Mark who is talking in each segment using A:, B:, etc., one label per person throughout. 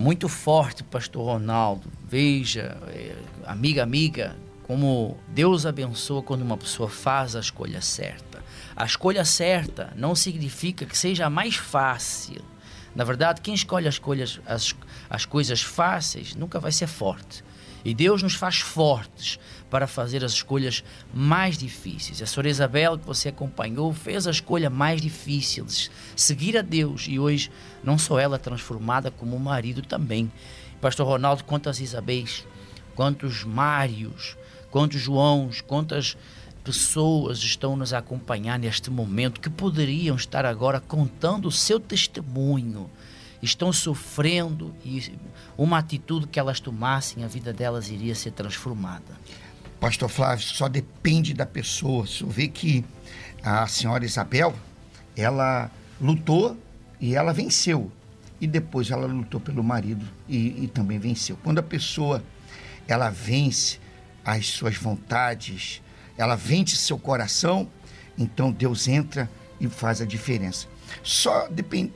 A: muito forte, pastor Ronaldo. Veja, amiga, como Deus abençoa quando uma pessoa faz a escolha certa. A escolha certa não significa que seja a mais fácil. Na verdade, quem escolhe as coisas fáceis nunca vai ser forte. E Deus nos faz fortes para fazer as escolhas mais difíceis. A senhora Isabel, que você acompanhou, fez a escolha mais difícil de seguir a Deus. E hoje, não só ela transformada, como o marido também. Pastor Ronaldo, quantas Isabéis, quantos Mários, quantos Joãos, quantas pessoas estão nos a acompanhar neste momento que poderiam estar agora contando o seu testemunho. Estão sofrendo e uma atitude que elas tomassem, a vida delas iria ser transformada.
B: Pastor Flávio, só depende da pessoa. Você vê que a senhora Isabel, ela lutou e ela venceu. E depois ela lutou pelo marido e também venceu. Quando a pessoa, ela vence as suas vontades, ela vence seu coração, então Deus entra e faz a diferença. Só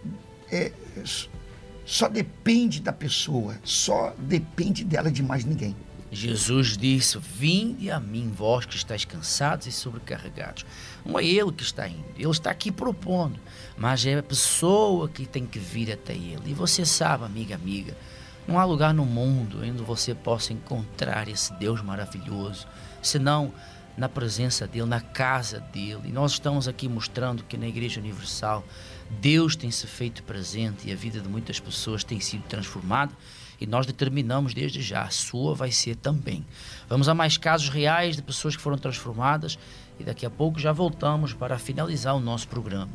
B: depende da pessoa, só depende dela, de mais ninguém.
A: Jesus disse: vinde a mim, vós que estáis cansados e sobrecarregados. Não é ele que está indo, ele está aqui propondo, mas é a pessoa que tem que vir até ele. E você sabe, amiga, não há lugar no mundo onde você possa encontrar esse Deus maravilhoso, senão na presença dele, na casa dele. E nós estamos aqui mostrando que na Igreja Universal Deus tem se feito presente e a vida de muitas pessoas tem sido transformada, e nós determinamos desde já, a sua vai ser também. Vamos a mais casos reais de pessoas que foram transformadas e daqui a pouco já voltamos para finalizar o nosso programa.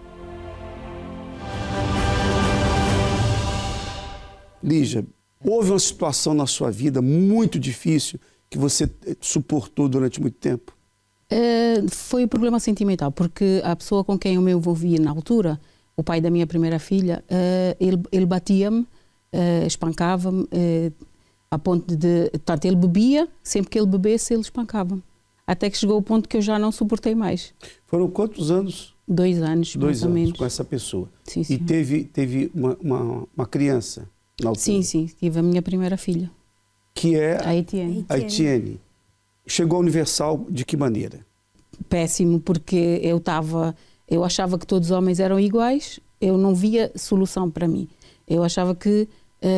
C: Lígia, houve uma situação na sua vida muito difícil que você suportou durante muito tempo?
D: Foi o problema sentimental, porque a pessoa com quem eu me envolvia na altura, o pai da minha primeira filha, ele batia-me, espancava-me, a ponto de... Portanto, ele bebia, sempre que ele bebesse, ele espancava-me. Até que chegou ao ponto que eu já não suportei mais.
C: Foram quantos anos?
D: 2 anos, mais ou menos.
C: Com essa pessoa.
D: Sim, sim.
C: E teve uma criança na altura?
D: Sim, tive a minha primeira filha.
C: Que é
D: a
C: Etienne. Chegou à Universal de que maneira?
D: Péssimo, porque eu achava que todos os homens eram iguais, eu não via solução para mim. Eu achava que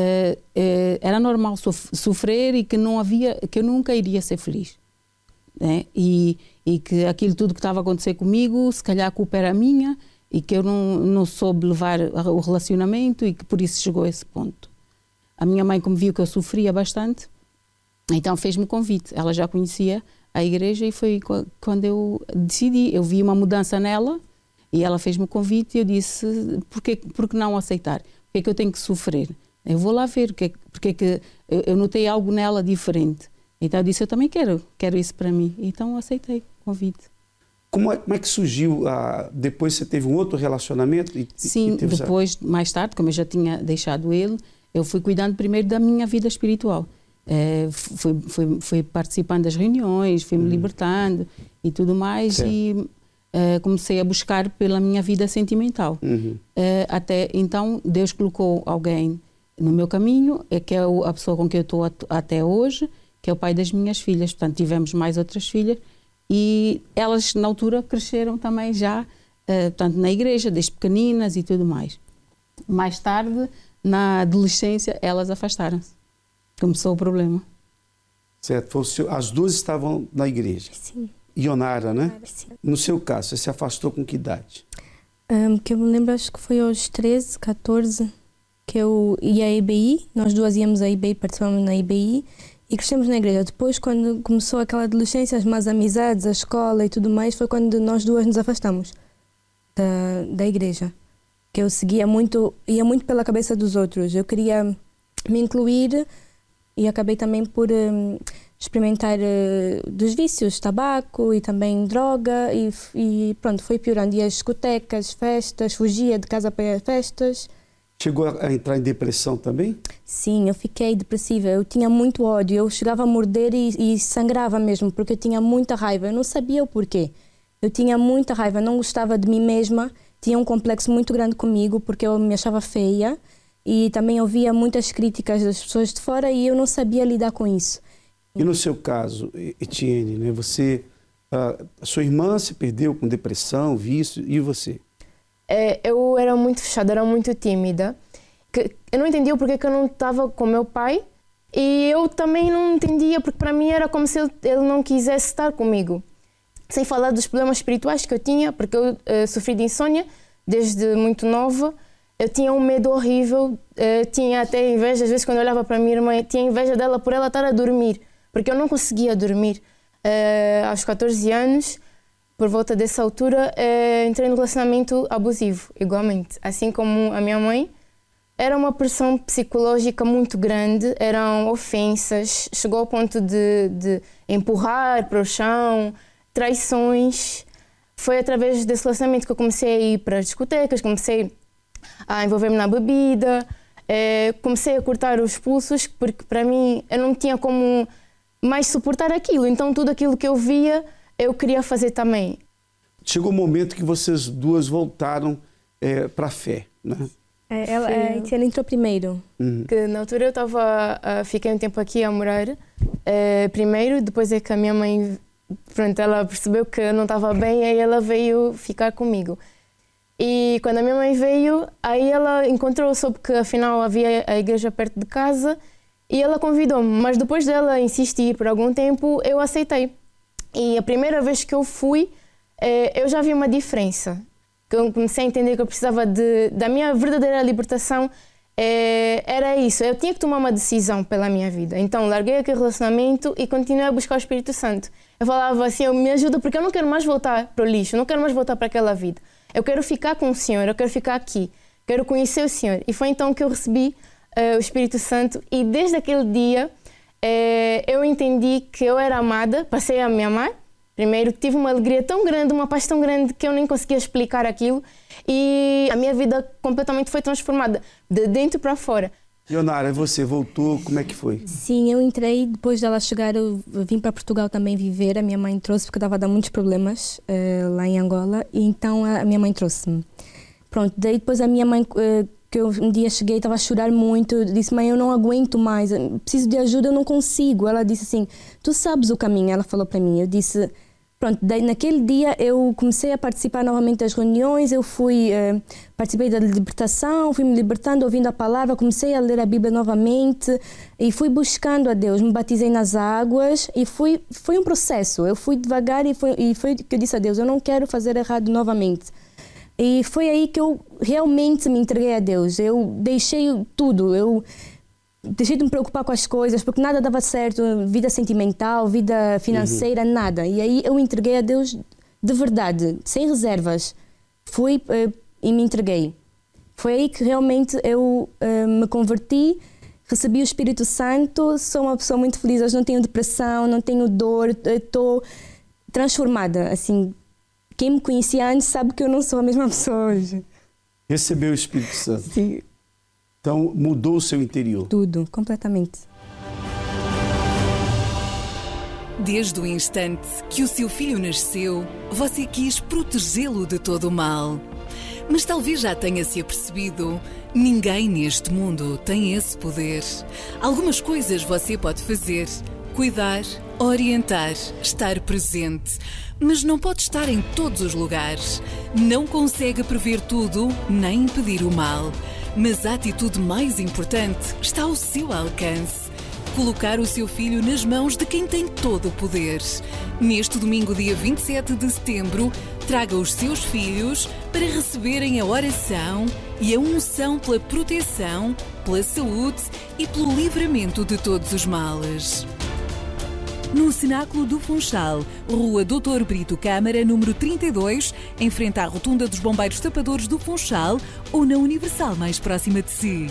D: era normal sofrer e que eu nunca iria ser feliz. Né? E que aquilo tudo que estava a acontecer comigo, se calhar a culpa era minha, e que eu não soube levar o relacionamento e que por isso chegou a esse ponto. A minha mãe, como viu que eu sofria bastante, então fez-me o convite. Ela já conhecia a igreja e foi quando eu decidi. Eu vi uma mudança nela e ela fez-me o convite e eu disse: por que não aceitar? Por que é que eu tenho que sofrer? Eu vou lá ver, porque que eu notei algo nela diferente. Então eu disse: eu também quero isso para mim. Então eu aceitei o convite.
C: Como é que surgiu? Depois você teve um outro relacionamento?
D: Sim, depois, mais tarde, como eu já tinha deixado ele, eu fui cuidando primeiro da minha vida espiritual. Fui participando das reuniões, fui me libertando e tudo mais. Certo. E comecei a buscar pela minha vida sentimental. Até então, Deus colocou alguém no meu caminho, que é a pessoa com quem eu estou até hoje, que é o pai das minhas filhas. Portanto, tivemos mais outras filhas e elas, na altura, cresceram também já, portanto, na igreja, desde pequeninas e tudo mais. Mais tarde, na adolescência, elas afastaram-se. Começou o problema.
C: Certo. As duas estavam na igreja.
E: Sim.
C: Ionara, né?
E: Sim.
C: No seu caso, você se afastou com que idade?
E: Que eu me lembro, acho que foi aos 13, 14, que eu ia à IBI. Nós duas íamos à IBI, participámos na IBI e crescemos na igreja. Depois, quando começou aquela adolescência, as más amizades, a escola e tudo mais, foi quando nós duas nos afastamos da igreja. Que eu ia muito pela cabeça dos outros. Eu queria me incluir e acabei também por experimentar dos vícios, tabaco e também droga e pronto, foi piorando. Ia às discotecas, festas, fugia de casa para festas.
C: Chegou a entrar em depressão também?
E: Sim, eu fiquei depressiva, eu tinha muito ódio, eu chegava a morder e sangrava mesmo, porque eu tinha muita raiva, eu não sabia o porquê. Eu tinha muita raiva, não gostava de mim mesma, tinha um complexo muito grande comigo, porque eu me achava feia e também ouvia muitas críticas das pessoas de fora e eu não sabia lidar com isso.
C: E no seu caso, Etienne, né, a sua irmã se perdeu com depressão, vício, e você?
F: Eu era muito fechada, era muito tímida. Eu não entendia porque que eu não estava com meu pai e eu também não entendia porque para mim era como se ele não quisesse estar comigo. Sem falar dos problemas espirituais que eu tinha, porque eu sofri de insônia desde muito nova. Eu tinha um medo horrível, tinha até inveja, às vezes quando eu olhava para a minha irmã, tinha inveja dela por ela estar a dormir, porque eu não conseguia dormir. Aos 14 anos, por volta dessa altura, entrei num relacionamento abusivo, igualmente. Assim como a minha mãe, era uma pressão psicológica muito grande, eram ofensas, chegou ao ponto de empurrar para o chão, traições. Foi através desse relacionamento que eu comecei a ir para as discotecas, comecei a envolver-me na bebida, comecei a cortar os pulsos, porque para mim eu não tinha como mais suportar aquilo. Então tudo aquilo que eu via, eu queria fazer também.
C: Chegou o momento que vocês duas voltaram para a fé, né?
E: A Etienne entrou primeiro.
F: Que na altura eu fiquei um tempo aqui a morar primeiro, depois é que a minha mãe, pronto, ela percebeu que eu não estava bem, aí ela veio ficar comigo. E quando a minha mãe veio, aí ela soube que afinal havia a igreja perto de casa e ela convidou-me. Mas depois dela insistir por algum tempo, eu aceitei. E a primeira vez que eu fui, eu já vi uma diferença. Que eu comecei a entender que eu precisava da minha verdadeira libertação. Era isso, eu tinha que tomar uma decisão pela minha vida. Então larguei aquele relacionamento e continuei a buscar o Espírito Santo. Eu falava assim, me ajuda porque eu não quero mais voltar para o lixo, eu não quero mais voltar para aquela vida. Eu quero ficar com o Senhor, eu quero ficar aqui, quero conhecer o Senhor. E foi então que eu recebi o Espírito Santo e desde aquele dia eu entendi que eu era amada, passei a me amar. Primeiro tive uma alegria tão grande, uma paz tão grande que eu nem conseguia explicar aquilo e a minha vida completamente foi transformada, de dentro para fora.
C: Ionara, você voltou, como é que foi?
E: Sim, eu entrei, depois dela chegar, eu vim para Portugal também viver, a minha mãe trouxe porque estava a dar muitos problemas lá em Angola, e então a minha mãe trouxe-me. Pronto, daí depois a minha mãe, que eu um dia cheguei, estava a chorar muito, disse, mãe, eu não aguento mais, preciso de ajuda, eu não consigo. Ela disse assim, tu sabes o caminho, ela falou para mim, eu disse... Pronto, daí naquele dia eu comecei a participar novamente das reuniões, eu participei da libertação, fui me libertando, ouvindo a palavra, comecei a ler a Bíblia novamente e fui buscando a Deus, me batizei nas águas e foi um processo, eu fui devagar e foi que eu disse a Deus, eu não quero fazer errado novamente. E foi aí que eu realmente me entreguei a Deus, eu deixei tudo, eu deixei de me preocupar com as coisas, porque nada dava certo, vida sentimental, vida financeira, nada. E aí eu entreguei a Deus de verdade, sem reservas. Fui e me entreguei. Foi aí que realmente eu me converti, recebi o Espírito Santo, sou uma pessoa muito feliz, hoje não tenho depressão, não tenho dor, estou transformada. Assim, quem me conhecia antes sabe que eu não sou a mesma pessoa hoje.
C: Recebeu o Espírito Santo.
E: Sim.
C: Então, mudou o seu interior.
E: Tudo, completamente.
G: Desde o instante que o seu filho nasceu, você quis protegê-lo de todo o mal. Mas talvez já tenha se apercebido, ninguém neste mundo tem esse poder. Algumas coisas você pode fazer, cuidar, orientar, estar presente, mas não pode estar em todos os lugares. Não consegue prever tudo, nem impedir o mal. Mas a atitude mais importante está ao seu alcance. Colocar o seu filho nas mãos de quem tem todo o poder. Neste domingo, dia 27 de setembro, traga os seus filhos para receberem a oração e a unção pela proteção, pela saúde e pelo livramento de todos os males. No Cenáculo do Funchal, Rua Dr. Brito Câmara, número 32, em frente à Rotunda dos Bombeiros Tapadores do Funchal ou na Universal mais próxima de si.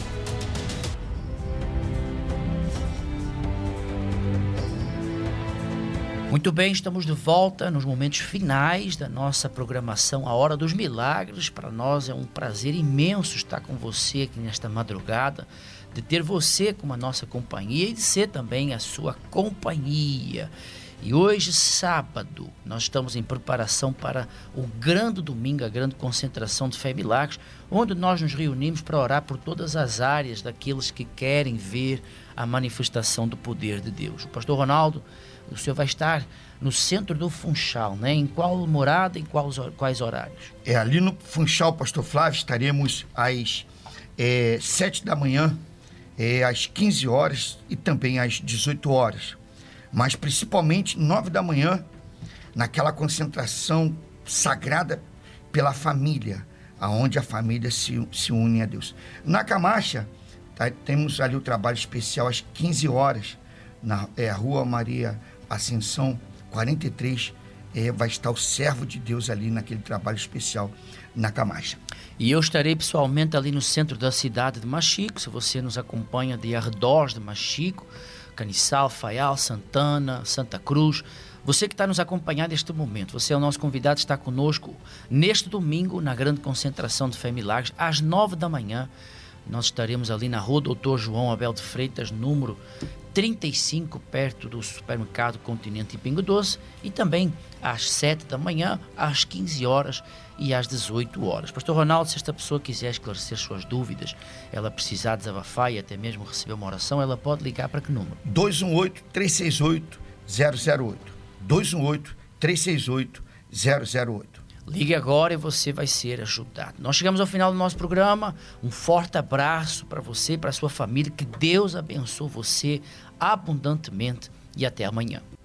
A: Muito bem, estamos de volta nos momentos finais da nossa programação A Hora dos Milagres. Para nós é um prazer imenso estar com você aqui nesta madrugada, de ter você como a nossa companhia e de ser também a sua companhia. E hoje, sábado, nós estamos em preparação para o grande domingo, a grande concentração de Fé e Milagres, onde nós nos reunimos para orar por todas as áreas daqueles que querem ver a manifestação do poder de Deus. O pastor Ronaldo, o senhor vai estar no centro do Funchal, né? Em qual morada e quais horários?
B: Ali no Funchal, pastor Flávio, estaremos às 7 da manhã, às 15 horas e também às 18 horas. Mas principalmente 9 da manhã, naquela concentração sagrada pela família, aonde a família se une a Deus. Na Camacha, temos ali o trabalho especial às 15 horas, na Rua Maria Ascensão 43, vai estar o servo de Deus ali naquele trabalho especial na Camacha.
A: E eu estarei pessoalmente ali no centro da cidade de Machico. Se você nos acompanha de arredores de Machico, Caniçal, Faial, Santana, Santa Cruz, você que está nos acompanhando neste momento, você é o nosso convidado, está conosco neste domingo na grande concentração de Fé e Milagres, às 9 da manhã. Nós estaremos ali na Rua Doutor João Abel de Freitas, número 35, perto do supermercado Continente em Pingo Doce, e também às 7 da manhã, às 15 horas e às 18 horas. Pastor Ronaldo, se esta pessoa quiser esclarecer suas dúvidas, ela precisar desabafar e até mesmo receber uma oração, ela pode ligar para que número?
B: 218-368-008. 218-368-008.
A: Ligue agora e você vai ser ajudado. Nós chegamos ao final do nosso programa. Um forte abraço para você e para a sua família. Que Deus abençoe você abundantemente e até amanhã.